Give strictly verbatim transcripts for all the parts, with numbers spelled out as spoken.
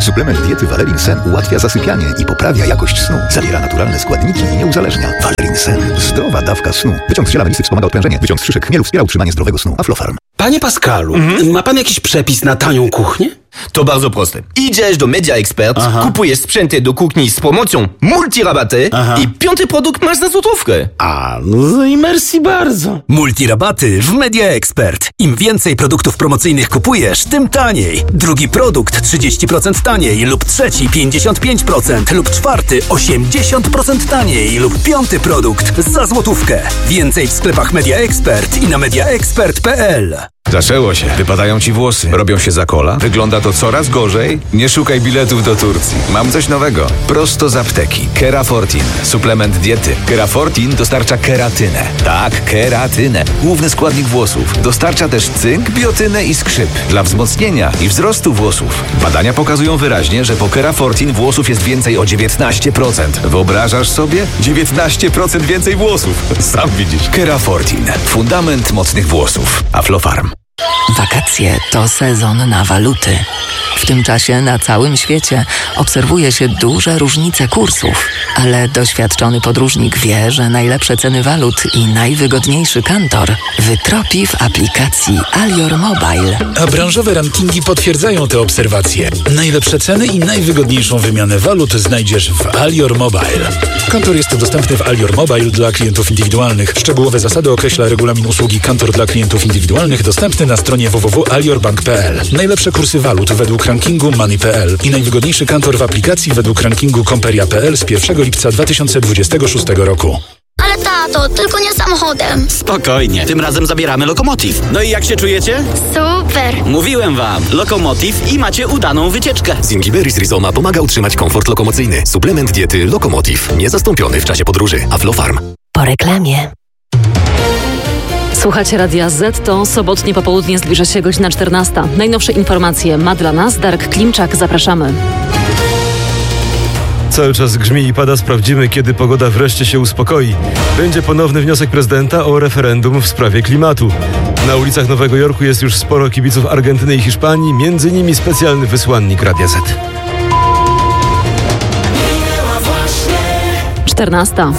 Suplement diety Valerin Sen ułatwia zasypianie i poprawia jakość snu. Zawiera naturalne składniki i nie uzależnia. Valerin Sen. Zdrowa dawka snu. Wyciąg z ziela melisy wspomaga odprężenie. Wyciąg z szyszek chmielu wspiera utrzymanie zdrowego snu. Aflofarm. Panie Pascalu, mhm. ma pan jakiś przepis na tanią kuchnię? To bardzo proste. Idziesz do Media Expert, Aha. kupujesz sprzęty do kuchni z promocją multirabaty Aha. i piąty produkt masz za złotówkę. A, no i merci bardzo. Multirabaty w Media Expert. Im więcej produktów promocyjnych kupujesz, tym taniej. Drugi produkt trzydzieści procent taniej lub trzeci pięćdziesiąt pięć procent lub czwarty osiemdziesiąt procent taniej lub piąty produkt za złotówkę. Więcej w sklepach Media Expert i na mediaexpert kropka p l. Zaczęło się. Wypadają ci włosy. Robią się za kola. Wygląda to coraz gorzej. Nie szukaj biletów do Turcji. Mam coś nowego. Prosto z apteki. Kerafortin. Suplement diety. Kerafortin dostarcza keratynę. Tak, keratynę. Główny składnik włosów. Dostarcza też cynk, biotynę i skrzyp. Dla wzmocnienia i wzrostu włosów. Badania pokazują wyraźnie, że po Kerafortin włosów jest więcej o dziewiętnaście procent. Wyobrażasz sobie? dziewiętnaście procent więcej włosów. Sam widzisz. Kerafortin. Fundament mocnych włosów. Aflofarm. Wakacje to sezon na waluty. W tym czasie na całym świecie obserwuje się duże różnice kursów, ale doświadczony podróżnik wie, że najlepsze ceny walut i najwygodniejszy kantor wytropi w aplikacji Alior Mobile. A branżowe rankingi potwierdzają te obserwacje. Najlepsze ceny i najwygodniejszą wymianę walut znajdziesz w Alior Mobile. Kantor jest dostępny w Alior Mobile dla klientów indywidualnych. Szczegółowe zasady określa regulamin usługi Kantor dla klientów indywidualnych, dostępny na stronie w w w kropka alior bank kropka p l. Najlepsze kursy walut według rankingu Money kropka p l i najwygodniejszy kantor w aplikacji według rankingu Komperia kropka p l z pierwszego lipca dwa tysiące dwudziestego szóstego roku. Ale tato, tylko nie samochodem. Spokojnie, tym razem zabieramy Lokomotiv. No i jak się czujecie? Super. Mówiłem wam, Lokomotiv i macie udaną wycieczkę. Zingiberis Rizoma pomaga utrzymać komfort lokomocyjny. Suplement diety Lokomotiv. Niezastąpiony w czasie podróży. Aflofarm. Po reklamie. Słuchacie Radia Z, to sobotnie popołudnie, zbliża się godzina czternasta. Najnowsze informacje ma dla nas Darek Klimczak. Zapraszamy. Cały czas grzmi i pada, sprawdzimy, kiedy pogoda wreszcie się uspokoi. Będzie ponowny wniosek prezydenta o referendum w sprawie klimatu. Na ulicach Nowego Jorku jest już sporo kibiców Argentyny i Hiszpanii, między nimi specjalny wysłannik Radia Z. czternasta.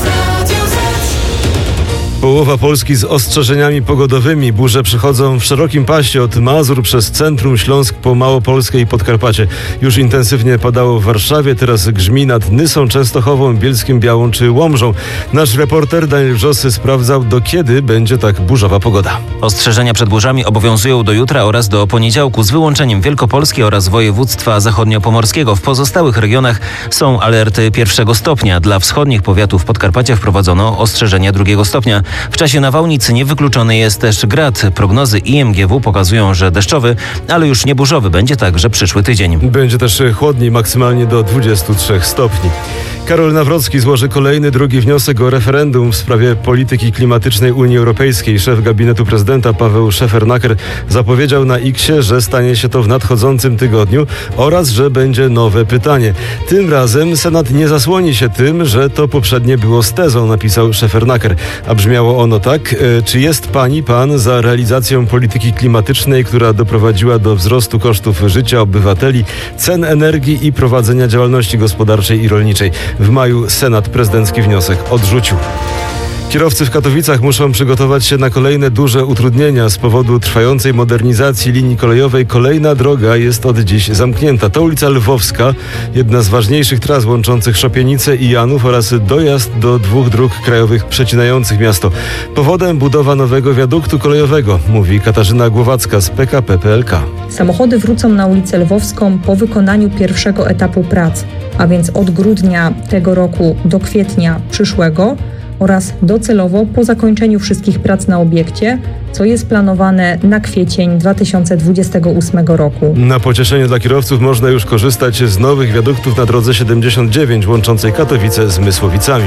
Połowa Polski z ostrzeżeniami pogodowymi. Burze przychodzą w szerokim pasie od Mazur przez centrum, Śląsk po Małopolskę i Podkarpacie. Już intensywnie padało w Warszawie, teraz grzmi nad Nysą, Częstochową, Bielskiem Białą czy Łomżą. Nasz reporter Daniel Wrzosy sprawdzał, do kiedy będzie tak burzowa pogoda. Ostrzeżenia przed burzami obowiązują do jutra oraz do poniedziałku, z wyłączeniem Wielkopolski oraz województwa zachodniopomorskiego. W pozostałych regionach są alerty pierwszego stopnia. Dla wschodnich powiatów Podkarpacia wprowadzono ostrzeżenia drugiego stopnia. W czasie nawałnic niewykluczony jest też grad. Prognozy I M G W pokazują, że deszczowy, ale już nie burzowy będzie także przyszły tydzień. Będzie też chłodniej, maksymalnie do dwudziestu trzech stopni. Karol Nawrocki złoży kolejny, drugi wniosek o referendum w sprawie polityki klimatycznej Unii Europejskiej. Szef gabinetu prezydenta Paweł Szefernaker zapowiedział na X-ie, że stanie się to w nadchodzącym tygodniu oraz, że będzie nowe pytanie. Tym razem Senat nie zasłoni się tym, że to poprzednie było z tezą, napisał Szefernaker. A brzmiało ono tak: czy jest pani, pan za realizacją polityki klimatycznej, która doprowadziła do wzrostu kosztów życia obywateli, cen energii i prowadzenia działalności gospodarczej i rolniczej? W maju Senat prezydencki wniosek odrzucił. Kierowcy w Katowicach muszą przygotować się na kolejne duże utrudnienia. Z powodu trwającej modernizacji linii kolejowej kolejna droga jest od dziś zamknięta. To ulica Lwowska, jedna z ważniejszych tras łączących Szopienicę i Janów oraz dojazd do dwóch dróg krajowych przecinających miasto. Powodem budowa nowego wiaduktu kolejowego, mówi Katarzyna Głowacka z P K P P L K. Samochody wrócą na ulicę Lwowską po wykonaniu pierwszego etapu prac, a więc od grudnia tego roku do kwietnia przyszłego, oraz docelowo po zakończeniu wszystkich prac na obiekcie, co jest planowane na kwiecień dwa tysiące dwudziestego ósmego roku. Na pocieszenie dla kierowców można już korzystać z nowych wiaduktów na drodze siedemdziesiąt dziewięć łączącej Katowice z Mysłowicami.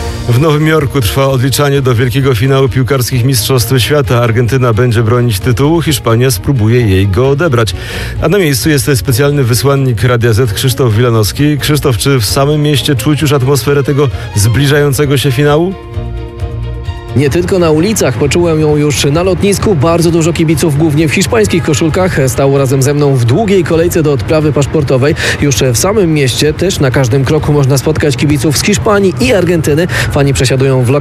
W Nowym Jorku trwa odliczanie do wielkiego finału piłkarskich Mistrzostw Świata. Argentyna będzie bronić tytułu, Hiszpania spróbuje jej go odebrać. A na miejscu jest specjalny wysłannik Radia Z Krzysztof Wilanowski. Krzysztof, czy w samym mieście czuć już atmosferę tego zbliżającego się finału? Nie tylko na ulicach, poczułem ją już na lotnisku. Bardzo dużo kibiców, głównie w hiszpańskich koszulkach, stało razem ze mną w długiej kolejce do odprawy paszportowej. Już w samym mieście też na każdym kroku można spotkać kibiców z Hiszpanii i Argentyny. Fani przesiadują w